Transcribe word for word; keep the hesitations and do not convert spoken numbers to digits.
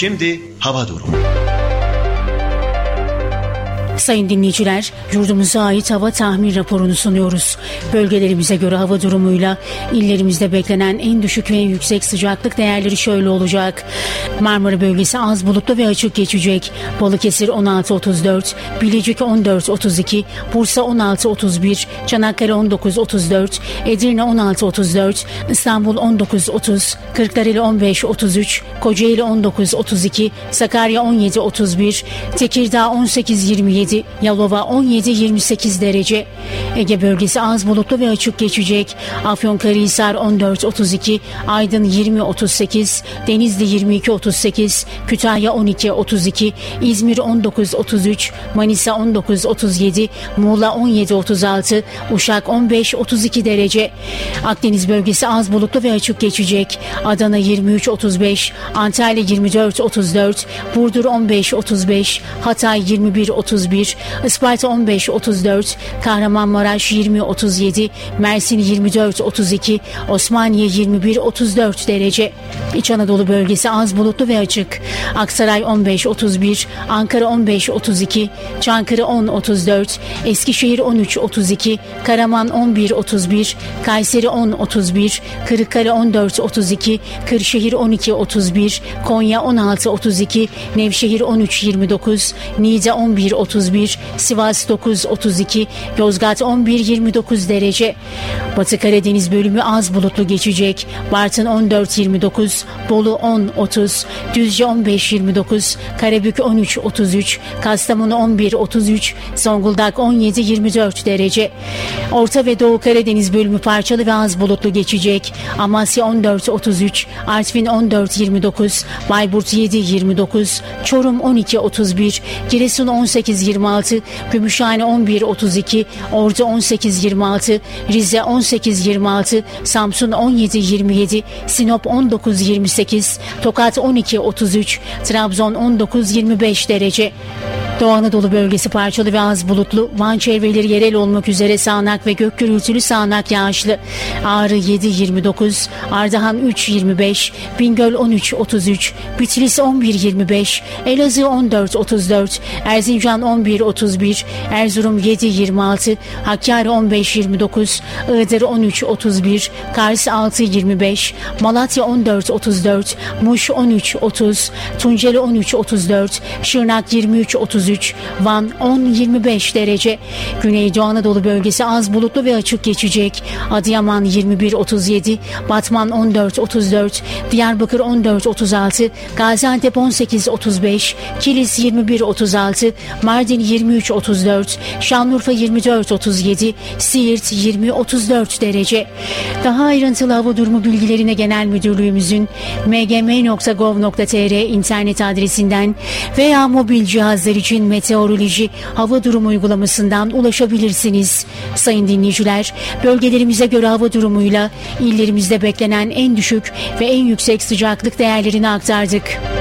Şimdi hava durumu. Sayın dinleyiciler, yurdumuza ait hava tahmin raporunu sunuyoruz. Bölgelerimize göre hava durumuyla illerimizde beklenen en düşük ve en yüksek sıcaklık değerleri şöyle olacak. Marmara bölgesi az bulutlu ve açık geçecek. Balıkesir on altı otuz dört, Bilecik on dört otuz iki, Bursa on altı otuz bir, Çanakkale on dokuz otuz dört, Edirne on altı otuz dört, İstanbul on dokuz otuz, Kırklareli on beş otuz üç, Kocaeli on dokuz otuz iki, Sakarya on yedi otuz bir, Tekirdağ on sekiz yirmi yedi, Yalova on yedi yirmi sekiz derece. Ege bölgesi az bulutlu ve açık geçecek. Afyonkarahisar on dört otuz iki, Aydın yirmi otuz sekiz, Denizli yirmi iki otuz sekiz, Kütahya on iki otuz iki, İzmir on dokuz otuz üç, Manisa on dokuz otuz yedi, Muğla on yedi otuz altı, Uşak on beş otuz iki derece. Akdeniz bölgesi az bulutlu ve açık geçecek. Adana yirmi üç otuz beş, Antalya yirmi dört otuz dört, Burdur on beş otuz beş, Hatay yirmi bir otuz bir, Isparta on beş otuz dört, Kahramanmaraş yirmi otuz yedi, Mersin yirmi dört otuz iki, Osmaniye yirmi bir otuz dört derece. İç Anadolu bölgesi az bulutlu ve açık. Aksaray on beş otuz bir, Ankara on beş otuz iki, Çankırı on otuz dört, Eskişehir on üç otuz iki, Karaman on bir otuz bir, Kayseri on otuz bir, Kırıkkale on dört otuz iki, Kırşehir on iki otuz bir, Konya on altı otuz iki, Nevşehir on üç yirmi dokuz, Niğde on bir otuz bir, Sivas dokuz otuz iki, Yozgat on bir yirmi dokuz derece. Batı Karadeniz bölümü az bulutlu geçecek. Bartın on dört yirmi dokuz, Bolu on otuz, Düzce on beş yirmi dokuz, Karabük on üç otuz üç, Kastamonu on bir otuz üç, Zonguldak on yedi yirmi dört derece. Orta ve Doğu Karadeniz bölümü parçalı ve az bulutlu geçecek. Amasya on dört otuz üç, Artvin on dört yirmi dokuz, Bayburt yedi yirmi dokuz, Çorum on iki otuz bir, Giresun on sekiz yirmi altı, Gümüşhane on bir otuz iki, Ordu on sekiz yirmi altı, Rize on sekiz yirmi altı, Samsun on yedi yirmi yedi, Sinop on dokuz yirmi sekiz, Tokat on iki otuz üç, Trabzon on dokuz yirmi beş derece. Doğu Anadolu bölgesi parçalı ve az bulutlu. Van çevreleri yerel olmak üzere sağanak ve gök gürültülü sağanak yağışlı. Ağrı yedi yirmi dokuz, Ardahan üç yirmi beş, Bingöl on üç otuz üç, Bitlis on bir yirmi beş, Elazığ on dört otuz dört, Erzincan on bir otuz bir, Erzurum yedi yirmi altı, Hakkari on beş yirmi dokuz, Iğdır on üç otuz bir, Kars altı yirmi beş, Malatya on dört otuz dört, Muş on üç otuz, Tunceli on üç otuz dört, Şırnak yirmi üç otuz üç, Van on yirmi beş derece. Güneydoğu Anadolu bölgesi az bulutlu ve açık geçecek. Adıyaman yirmi bir otuz yedi, Batman on dört otuz dört, Diyarbakır on dört otuz altı, Gaziantep on sekiz otuz beş, Kilis yirmi bir otuz altı, Mardin yirmi üç otuz dört, Şanlıurfa yirmi dört otuz yedi, Siirt yirmi otuz dört derece. Daha ayrıntılı hava durumu bilgilerine Genel Müdürlüğümüzün m g m nokta gov nokta t r internet adresinden veya mobil cihazlar için meteoroloji hava durumu uygulamasından ulaşabilirsiniz. Sayın dinleyiciler, bölgelerimize göre hava durumuyla illerimizde beklenen en düşük ve en yüksek sıcaklık değerlerini aktardık.